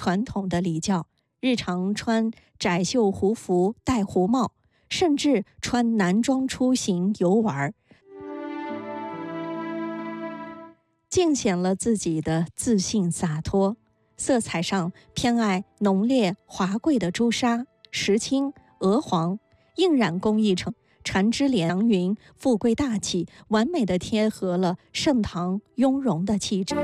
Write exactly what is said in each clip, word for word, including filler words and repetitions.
传统的礼教，日常穿窄袖胡服、戴胡帽，甚至穿男装出行游玩，尽显了自己的自信洒脱。色彩上偏爱浓烈华贵的朱砂、石青、鹅黄，印染工艺成缠枝连云，富贵大气，完美地贴合了盛唐雍容的气质。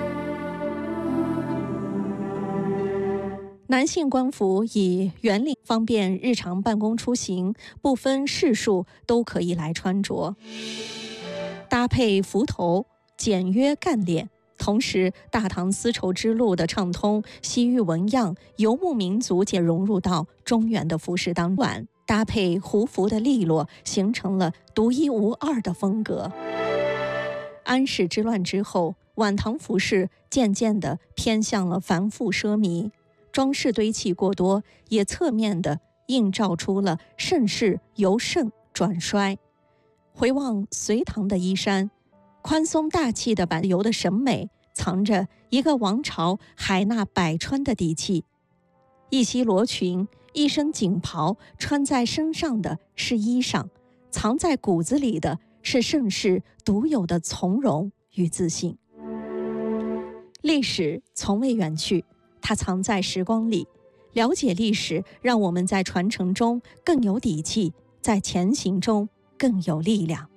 男性官服以圆领，方便日常办公出行，不分世数都可以来穿着。搭配幞头，简约干练。同时，大唐丝绸之路的畅通，西域纹样、游牧民族皆融入到中原的服饰当中，搭配胡服的利落，形成了独一无二的风格。安史之乱之后，晚唐服饰渐渐地偏向了繁复奢靡，装饰堆砌过多，也侧面地映照出了盛世由盛转衰。回望隋唐的衣衫，宽松大气的版油的审美，藏着一个王朝海纳百川的底气。一袭罗裙，一身锦袍，穿在身上的是衣裳，藏在骨子里的是盛世独有的从容与自信。历史从未远去，它藏在时光里。了解历史，让我们在传承中更有底气，在前行中更有力量。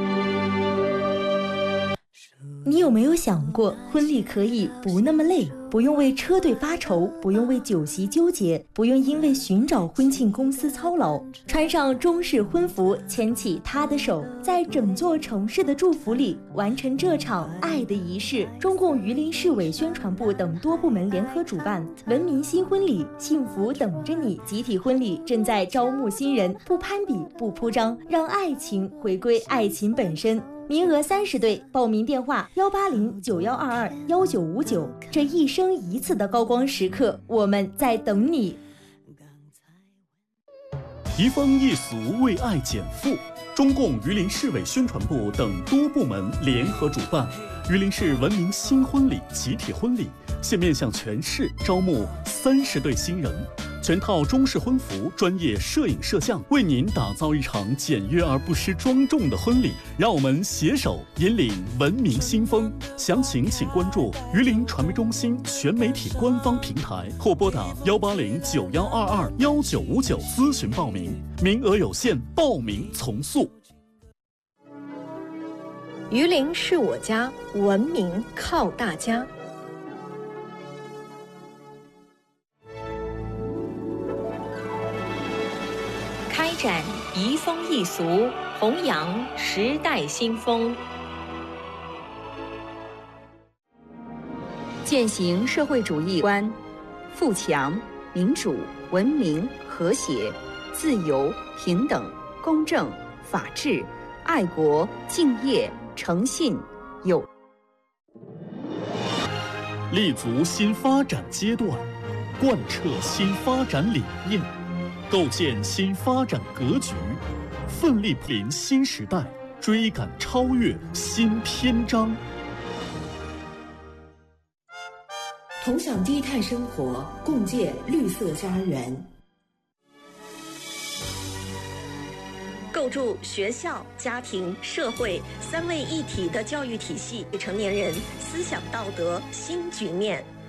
你有没有想过，婚礼可以不那么累，不用为车队发愁，不用为酒席纠结，不用因为寻找婚庆公司操劳，穿上中式婚服，牵起他的手，在整座城市的祝福里完成这场爱的仪式。中共榆林市委宣传部等多部门联合主办文明新婚礼，幸福等着你集体婚礼正在招募新人，不攀比，不铺张，让爱情回归爱情本身。名额三十对，报名电话幺八零九幺二二幺九五九。这一生一次的高光时刻，我们在等你。 移风易俗，为爱减负。中共榆林市委宣传部等多部门联合主办榆林市文明新婚礼集体婚礼，现面向全市招募三十对新人。全套中式婚服，专业摄影摄像，为您打造一场简约而不失庄重的婚礼。让我们携手引领文明新风。详情请关注榆林传媒中心全媒体官方平台，或拨打幺八零九幺二二幺九五九咨询报名，名额有限，报名从速。 榆林是我家，文明靠大家。开展移风易俗，弘扬时代新风，践行社会主义观，富强、民主、文明、和谐、自由、平等、公正、法治、爱国、敬业、诚信、友。 立足新发展阶段，贯彻新发展理念，构建新发展格局，奋力临新时代，追赶超越新篇章。 同享低碳生活，共建绿色家园。 构筑学校、家庭、社会三位一体的教育体系，成年人思想道德新局面。